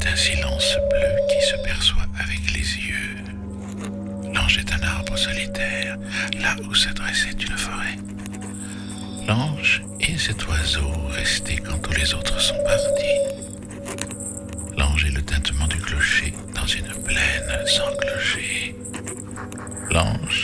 est un silence bleu qui se perçoit avec les yeux. L'ange est un arbre solitaire, là où se dressait une forêt. L'ange est cet oiseau resté quand tous les autres sont partis. L'ange est le tintement du clocher dans une plaine sans clocher. L'ange